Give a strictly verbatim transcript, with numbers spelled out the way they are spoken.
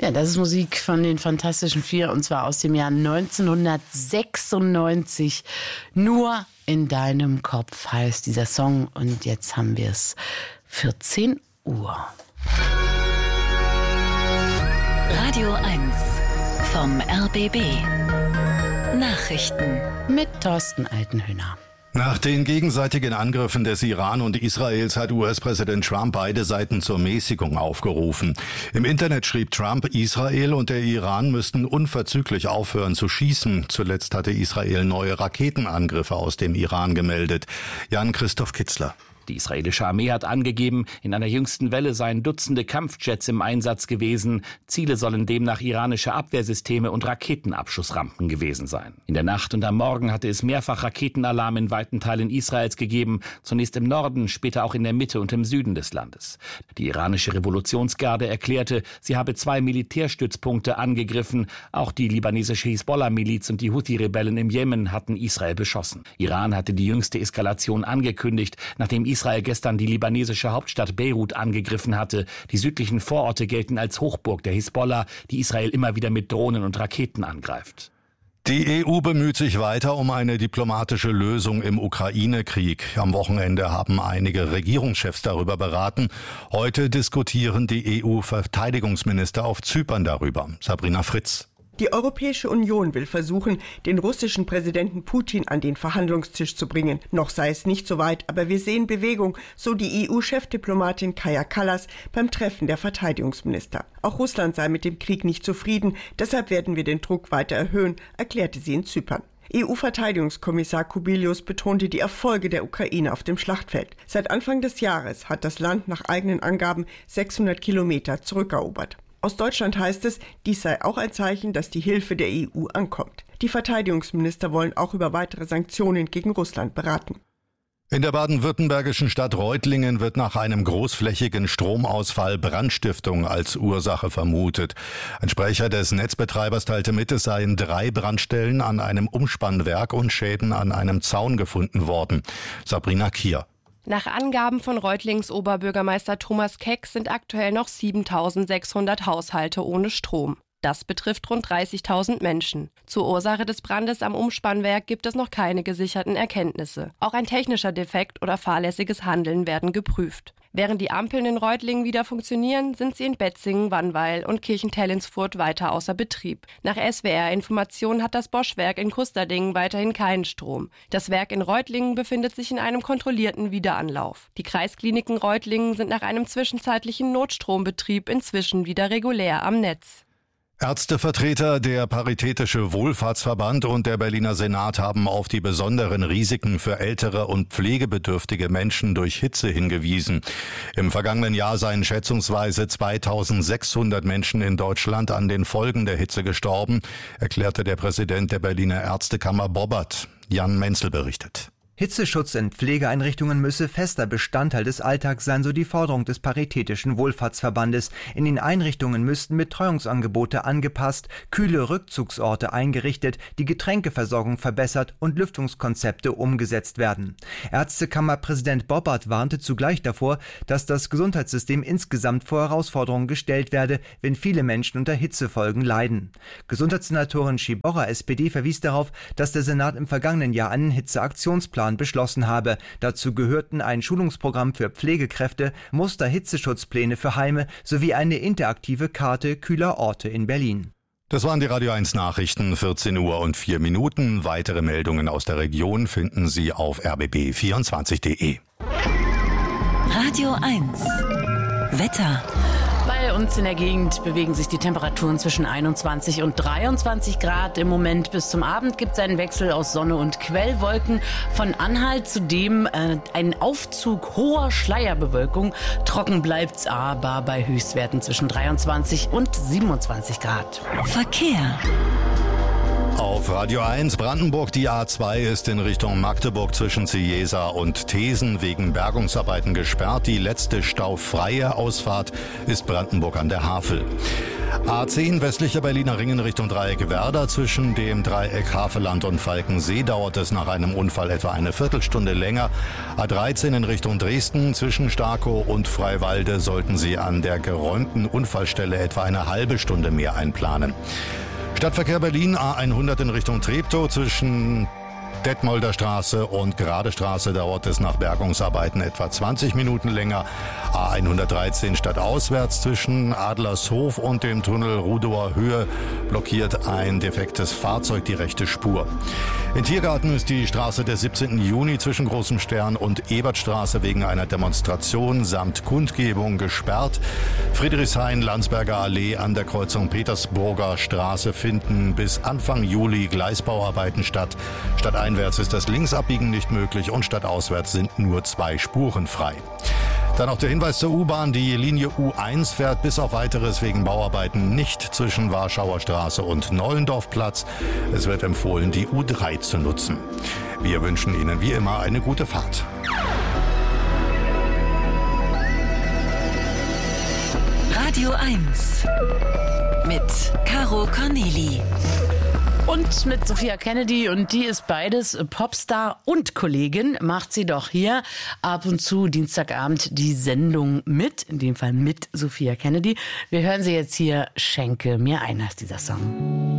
Ja, das ist Musik von den Fantastischen Vier und zwar aus dem Jahr neunzehnhundertsechsundneunzig. Nur in deinem Kopf heißt dieser Song und jetzt haben wir es vierzehn Uhr. Radio eins vom R B B. Nachrichten mit Thorsten Altenhöhner. Nach den gegenseitigen Angriffen des Iran und Israels hat U S-Präsident Trump beide Seiten zur Mäßigung aufgerufen. Im Internet schrieb Trump, Israel und der Iran müssten unverzüglich aufhören zu schießen. Zuletzt hatte Israel neue Raketenangriffe aus dem Iran gemeldet. Jan-Christoph Kitzler. Die israelische Armee hat angegeben, in einer jüngsten Welle seien Dutzende Kampfjets im Einsatz gewesen. Ziele sollen demnach iranische Abwehrsysteme und Raketenabschussrampen gewesen sein. In der Nacht und am Morgen hatte es mehrfach Raketenalarm in weiten Teilen Israels gegeben, zunächst im Norden, später auch in der Mitte und im Süden des Landes. Die iranische Revolutionsgarde erklärte, sie habe zwei Militärstützpunkte angegriffen. Auch die libanesische Hisbollah-Miliz und die Houthi-Rebellen im Jemen hatten Israel beschossen. Iran hatte die jüngste Eskalation angekündigt, nachdem Israel gestern die libanesische Hauptstadt Beirut angegriffen hatte. Die südlichen Vororte gelten als Hochburg der Hisbollah, die Israel immer wieder mit Drohnen und Raketen angreift. Die E U bemüht sich weiter um eine diplomatische Lösung im Ukraine-Krieg. Am Wochenende haben einige Regierungschefs darüber beraten. Heute diskutieren die E U-Verteidigungsminister auf Zypern darüber. Sabrina Fritz. Die Europäische Union will versuchen, den russischen Präsidenten Putin an den Verhandlungstisch zu bringen. Noch sei es nicht so weit, aber wir sehen Bewegung, so die E U-Chefdiplomatin Kaja Kallas beim Treffen der Verteidigungsminister. Auch Russland sei mit dem Krieg nicht zufrieden, deshalb werden wir den Druck weiter erhöhen, erklärte sie in Zypern. E U-Verteidigungskommissar Kubilius betonte die Erfolge der Ukraine auf dem Schlachtfeld. Seit Anfang des Jahres hat das Land nach eigenen Angaben sechshundert Kilometer zurückerobert. Aus Deutschland heißt es, dies sei auch ein Zeichen, dass die Hilfe der E U ankommt. Die Verteidigungsminister wollen auch über weitere Sanktionen gegen Russland beraten. In der baden-württembergischen Stadt Reutlingen wird nach einem großflächigen Stromausfall Brandstiftung als Ursache vermutet. Ein Sprecher des Netzbetreibers teilte mit, es seien drei Brandstellen an einem Umspannwerk und Schäden an einem Zaun gefunden worden. Sabrina Kier. Nach Angaben von Reutlings Oberbürgermeister Thomas Keck sind aktuell noch siebentausendsechshundert Haushalte ohne Strom. Das betrifft rund dreißigtausend Menschen. Zur Ursache des Brandes am Umspannwerk gibt es noch keine gesicherten Erkenntnisse. Auch ein technischer Defekt oder fahrlässiges Handeln werden geprüft. Während die Ampeln in Reutlingen wieder funktionieren, sind sie in Betzingen, Wannweil und Kirchentellensfurt weiter außer Betrieb. Nach S W R-Informationen hat das Bosch-Werk in Kusterdingen weiterhin keinen Strom. Das Werk in Reutlingen befindet sich in einem kontrollierten Wiederanlauf. Die Kreiskliniken Reutlingen sind nach einem zwischenzeitlichen Notstrombetrieb inzwischen wieder regulär am Netz. Ärztevertreter, der Paritätische Wohlfahrtsverband und der Berliner Senat haben auf die besonderen Risiken für ältere und pflegebedürftige Menschen durch Hitze hingewiesen. Im vergangenen Jahr seien schätzungsweise zweitausendsechshundert Menschen in Deutschland an den Folgen der Hitze gestorben, erklärte der Präsident der Berliner Ärztekammer Bobbert. Jan Menzel berichtet. Hitzeschutz in Pflegeeinrichtungen müsse fester Bestandteil des Alltags sein, so die Forderung des Paritätischen Wohlfahrtsverbandes. In den Einrichtungen müssten Betreuungsangebote angepasst, kühle Rückzugsorte eingerichtet, die Getränkeversorgung verbessert und Lüftungskonzepte umgesetzt werden. Ärztekammerpräsident Bobbert warnte zugleich davor, dass das Gesundheitssystem insgesamt vor Herausforderungen gestellt werde, wenn viele Menschen unter Hitzefolgen leiden. Gesundheitssenatorin Schiborra, S P D, verwies darauf, dass der Senat im vergangenen Jahr einen Hitzeaktionsplan beschlossen habe. Dazu gehörten ein Schulungsprogramm für Pflegekräfte, Muster-Hitzeschutzpläne für Heime sowie eine interaktive Karte kühler Orte in Berlin. Das waren die Radio eins Nachrichten, vierzehn Uhr und vier Minuten. Weitere Meldungen aus der Region finden Sie auf r b b vierundzwanzig punkt de. Radio eins Wetter. Bei uns in der Gegend bewegen sich die Temperaturen zwischen einundzwanzig und dreiundzwanzig Grad. Im Moment bis zum Abend gibt es einen Wechsel aus Sonne und Quellwolken. Von Anhalt zudem äh, ein Aufzug hoher Schleierbewölkung. Trocken bleibt's aber bei Höchstwerten zwischen dreiundzwanzig und siebenundzwanzig Grad. Verkehr. Auf Radio eins Brandenburg, die A zwei ist in Richtung Magdeburg zwischen Ciesa und Thesen wegen Bergungsarbeiten gesperrt. Die letzte staufreie Ausfahrt ist Brandenburg an der Havel. A zehn westlicher Berliner Ring in Richtung Dreieck Werder. Zwischen dem Dreieck Havelland und Falkensee dauert es nach einem Unfall etwa eine Viertelstunde länger. A dreizehn in Richtung Dresden. Zwischen Starkow und Freiwalde sollten Sie an der geräumten Unfallstelle etwa eine halbe Stunde mehr einplanen. Stadtverkehr Berlin A hundert in Richtung Treptow. Zwischen Detmolder Straße und Gradestraße dauert es nach Bergungsarbeiten etwa zwanzig Minuten länger. A hundertdreizehn stadtauswärts zwischen Adlershof und dem Tunnel Rudower Höhe blockiert ein defektes Fahrzeug die rechte Spur. In Tiergarten ist die Straße des siebzehnten Juni zwischen Großem Stern und Ebertstraße wegen einer Demonstration samt Kundgebung gesperrt. Friedrichshain-Landsberger Allee an der Kreuzung Petersburger Straße finden bis Anfang Juli Gleisbauarbeiten statt. Stadteinwärts ist das Linksabbiegen nicht möglich und stadtauswärts sind nur zwei Spuren frei. Dann noch der Hinweis zur U-Bahn. Die Linie U eins fährt bis auf Weiteres wegen Bauarbeiten nicht zwischen Warschauer Straße und Nollendorfplatz. Es wird empfohlen, die U drei zu nutzen. Wir wünschen Ihnen wie immer eine gute Fahrt. Radio eins mit Caro Corneli. Und mit Sophia Kennedy, und die ist beides, Popstar und Kollegin, macht sie doch hier ab und zu Dienstagabend die Sendung mit, in dem Fall mit Sophia Kennedy. Wir hören sie jetzt hier, Schenke mir ein, heißt dieser Song.